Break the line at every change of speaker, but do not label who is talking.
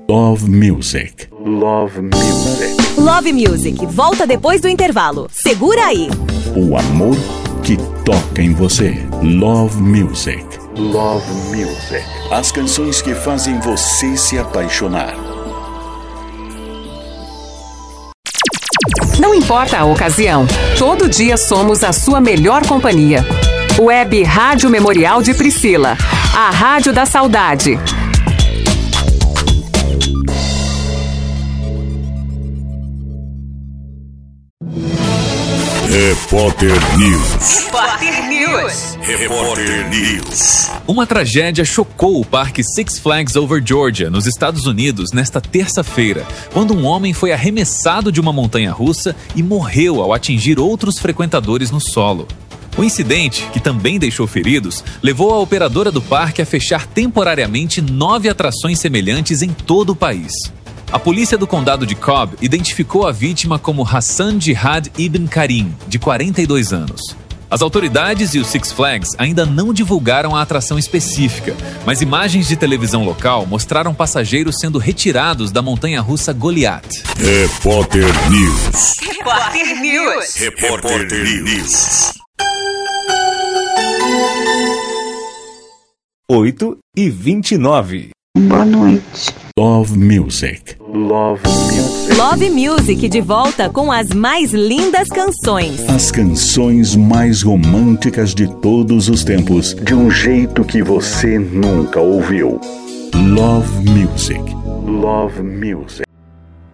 Love Music. Love Music.
Love Music volta depois do intervalo. Segura aí.
O amor que toca em você. Love Music. Love Music. As canções que fazem você se apaixonar.
Não importa a ocasião, todo dia somos a sua melhor companhia. Web Rádio Memorial de Priscila, a Rádio da Saudade.
Repórter News.
Repórter News.
Repórter News.
Uma tragédia chocou o parque Six Flags Over Georgia, nos Estados Unidos, nesta terça-feira, quando um homem foi arremessado de uma montanha-russa e morreu ao atingir outros frequentadores no solo. O incidente, que também deixou feridos, levou a operadora do parque a fechar temporariamente 9 atrações semelhantes em todo o país. A polícia do condado de Cobb identificou a vítima como Hassan Jihad Ibn Karim, de 42 anos. As autoridades e o Six Flags ainda não divulgaram a atração específica, mas imagens de televisão local mostraram passageiros sendo retirados da montanha-russa Goliath.
Repórter News.
Repórter News.
Repórter News.
8h29.
Boa noite.
Love Music. Love Music.
Love Music de volta com as mais lindas canções.
As canções mais românticas de todos os tempos, de um jeito que você nunca ouviu. Love Music. Love Music.